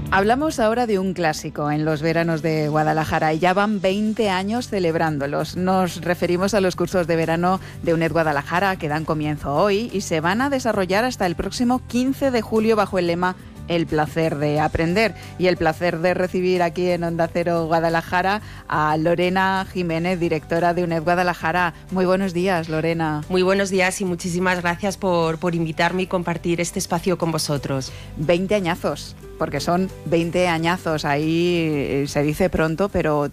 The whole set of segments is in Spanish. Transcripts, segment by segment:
Hablamos ahora de un clásico en los veranos de Guadalajara y ya van 20 años celebrándolos. Nos referimos a los cursos de verano de UNED Guadalajara que dan comienzo hoy y se van a desarrollar hasta el próximo 15 de julio bajo el lema El placer de aprender y el placer de recibir aquí en Onda Cero Guadalajara a Lorena Jiménez, directora de UNED Guadalajara. Muy buenos días, Lorena. Muy buenos días y muchísimas gracias por invitarme y compartir este espacio con vosotros. 20 añazos, porque son 20 añazos, ahí se dice pronto, pero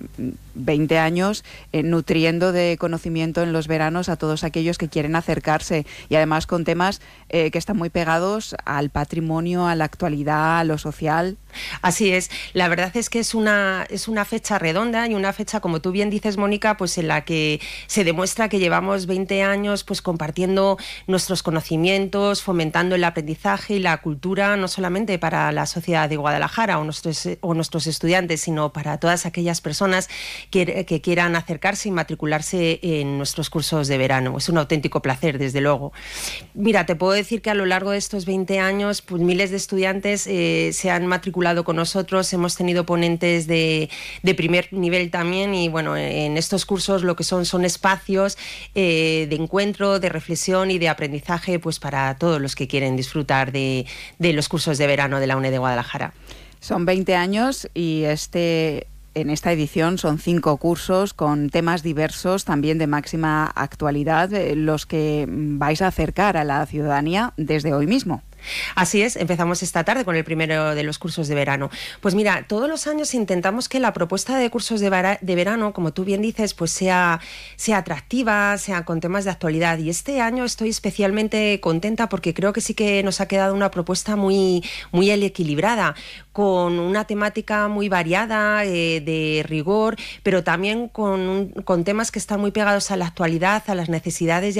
20 años nutriendo de conocimiento en los veranos a todos aquellos que quieren acercarse y además con temas que están muy pegados al patrimonio, a la actualidad, a lo social. Así es, la verdad es que es una fecha redonda y una fecha, como tú bien dices, Mónica, pues en la que se demuestra que llevamos 20 años pues compartiendo nuestros conocimientos, fomentando el aprendizaje y la cultura, no solamente para la sociedad de Guadalajara o nuestros estudiantes, sino para todas aquellas personas que quieran acercarse y matricularse en nuestros cursos de verano. Es un auténtico placer, desde luego. Mira, te puedo decir que a lo largo de estos 20 años, pues miles de estudiantes se han matriculado con nosotros, hemos tenido ponentes de primer nivel también y bueno, en estos cursos lo que son espacios de encuentro, de reflexión y de aprendizaje pues para todos los que quieren disfrutar de los cursos de verano de la UNED de Guadalajara. Son 20 años y en esta edición son 5 cursos con temas diversos, también de máxima actualidad, los que vais a acercar a la ciudadanía desde hoy mismo. Así es, empezamos esta tarde con el primero de los cursos de verano. Pues mira, todos los años intentamos que la propuesta de cursos de verano, como tú bien dices, pues sea atractiva, sea con temas de actualidad. Y este año estoy especialmente contenta porque creo que sí que nos ha quedado una propuesta muy equilibrada, con una temática muy variada, de rigor, pero también con temas que están muy pegados a la actualidad, a las necesidades